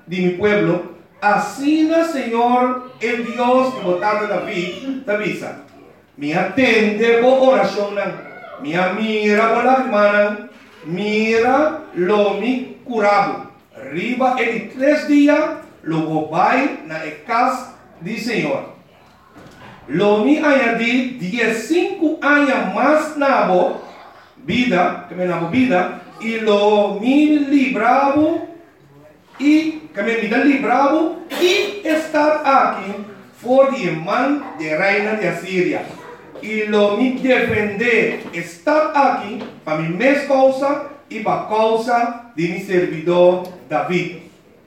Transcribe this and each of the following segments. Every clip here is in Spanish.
de mi pueblo. Así el Señor, el Dios que votaba David, te avisa. Me atende por oración, me mira por la hermana, mira lo mi curado. Arriba en 3 días, luego va en la casa del Señor. Lo mi añadí 15 años más nabo vida, que me nabo vida, y lo mi librabo, y que me vida librabo, y estar aquí por el man de reina de Asiria. Y lo mi defender estar aquí para mi mes causa y para causa de mi servidor David.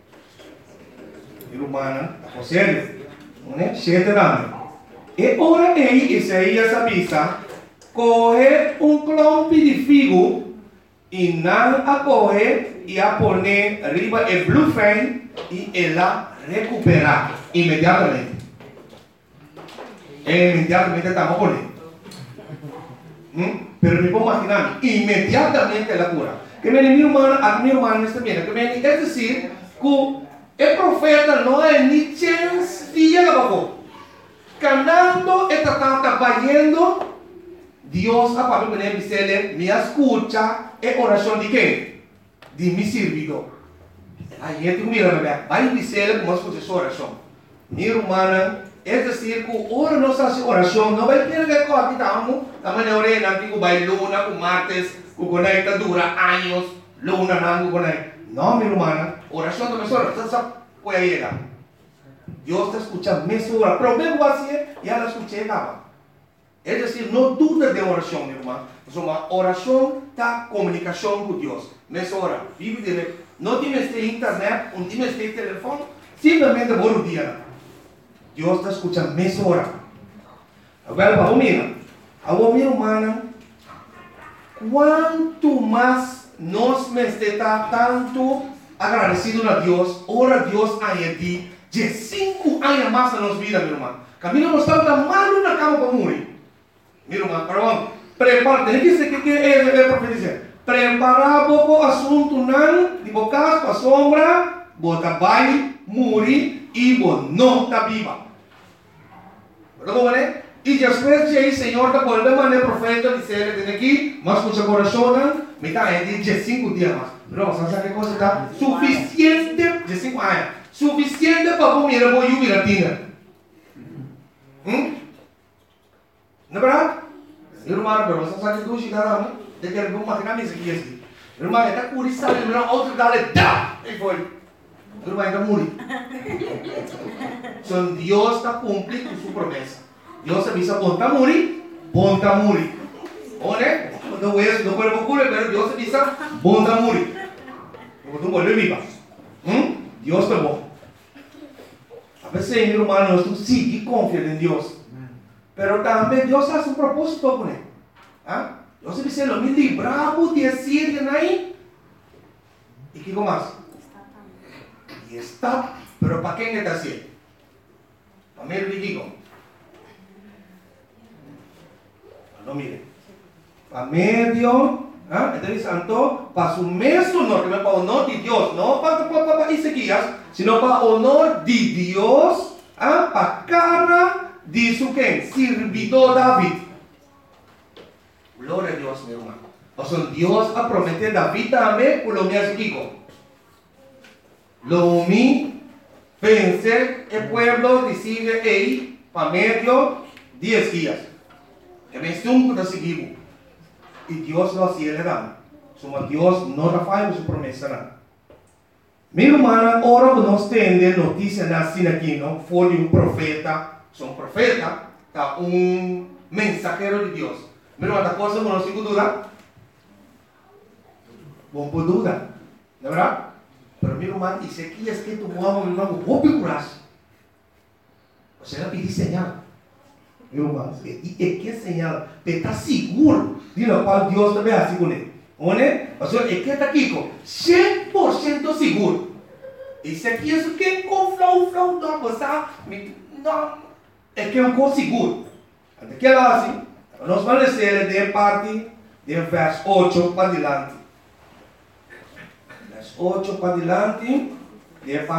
Y humana, a José, ¿no? 7 años. E ora ei, Isaías avisa, coge clompe de figo e não a coger e a poner arriba el bluefan e ela recuperar imediatamente. Imediatamente estamos poniendo. Pero me puedo imaginar, inmediatamente la cura. Que me mi hermano está bien. Es decir, que el profeta no hay ni chance de llegar abajo. Canando está trabajando, Dios a papel con él me escucha en oración de qué? De mi servidor. Ahí es que mira, va a decirle como escucha su oración. Mi hermana, es decir, que ahora no se hace oración, no va a tener que coger estamos, también orena, que va a luna, con martes, que conecta dura años, luna, nango, con él. No, mi hermana, oración de mesora, usted puede llegar. Dios te escucha media hora, pero luego así ya la escuché acaba. Es decir, no dudes de oración, mi hermano. Una oración está comunicación con Dios. Media hora, vive directo. No tienes de internet, no tienes de teléfono, simplemente por un día. Dios te escucha media hora. Agora, mira, mi hermana, cuanto más nos me está tanto agradecido a Dios, ora Dios a ti. De 5 años más en nuestra vida, mi hermano. Camino nos está mal una cama para morir. Mi hermano, pero vamos, prepárate. ¿Qué dice que el profeta dice? Prepara poco asunto, nan, de bocas, para sombra, bota baile, morir y no está viva. ¿Verdad? Y después de ahí, Señor, te vuelve a mandar el profeta, dice, desde aquí, más mucha corazón, me está en 5 días más. Pero vamos a hacer qué cosa está suficiente de 5 años. Suficiente para comer a bollo y latina. ¿No es verdad? Hermano, pero vamos a sacar tu chica, ¿no? De que el bom matar a mesa aqui assim. Hermano, está curioso, hermano, outro dale, dá! E foi. Hermano, está muri. Son Dios está cumpliendo su promesa. Dios avisa, bom está muri. ¿One? No es, no puede ocurrir, pero Dios avisa, bom está muri. Porque tú vuelves viva. Dios te bom. A veces, mi hermano, tú sí que confías en Dios. Pero también Dios hace un propósito con él. ¿Ah? Dios dice, lo me libramos de Asiria ahí. ¿Y qué más? Y está. Pero ¿para quién está haciendo? Para mí le digo. No mire. Para medio. Entonces, santo, para su mesmo honor, que no es para honor de Dios, no para Ezequías, sino para honor de Dios, para cara de su quien, servidor David. Gloria a Dios, mi hermano. O sea, Dios ha prometido a David también, por lo mío Ezequiel. Lo mi pensé, el pueblo decide ahí, para medio 10 días. Que me estuvo de seguir. Y Dios lo hacía legal. Somos Dios no falla su promesa. Mi hermana, ahora nos tiene noticia así aquí, ¿no? Fue de un profeta. Son profeta, un mensajero de Dios. Mi hermana, cosa no sin duda. Bom por duda. ¿De verdad? Pero mi hermana, dice aquí es que tu mamá, mi hermano, vos picuras. O sea, le pedí señal. Mi hermano, y que señal, te está seguro de lo cual Dios te ve así con él. O sea, es que está aquí con 100% seguro. Y si aquí es que con flow, no, pues no, es que es un cosa seguro. Antes que ela así, nos van a decir de parte del verso 8 para adelante. Verso 8 para adelante, de parte